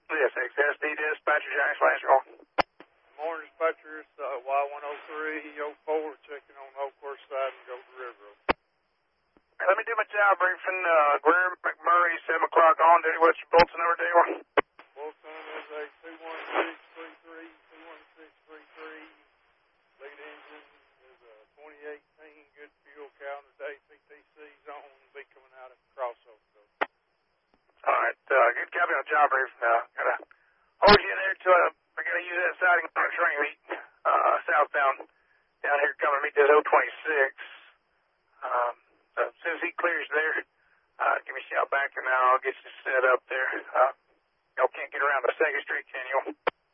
Yes, XSD dispatcher, James Lansing. Morning, dispatcher. It's Y10304 checking on Oakhurst side and go to River Road. Let me do my job briefing. Greer McMurray, 7 o'clock on duty. What's your bulletin number, deal? Bulletin is a 21633, 21633. Lead engine is a 2018 good fuel calendar day. PTC zone be coming out at the crossover. All right, good copy on job brief. Gotta hold you in there till I gotta use that siding on a train meet, southbound down here coming to meet this 026. So as soon as he clears there, give me a shout back and I'll get you set up there. Y'all can't get around to 2nd Street, can you?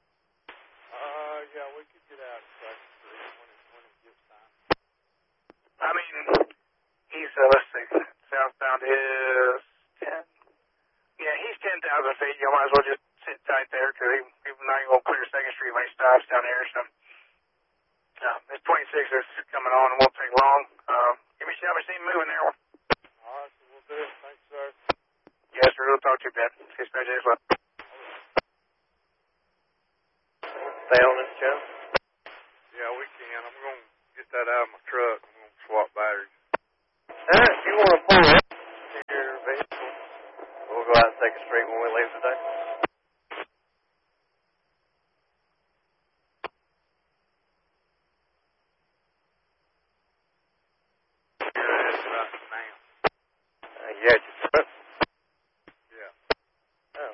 Yeah, we could get out of 2nd Street when it gives time. I mean, he's, let's see, southbound is 10. Yeah, he's 10,000 feet. You might as well just sit tight there because he's not even going to clear 2nd Street when he stops down here. So, this 26 is coming on and won't take long. Give me a shout if you see him moving there. All right, so we'll do it. Thanks, sir. Yes, sir. We'll talk to you, Ben. Dispatch as well. Stay on this, Joe? Yeah, we can. I'm going to get that out of my truck. I'm going to swap batteries. If you want to pull up to your vehicle, we'll go out and take a street when we leave today. Yeah, just put. Yeah. Oh.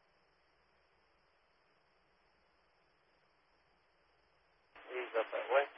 He's up that way.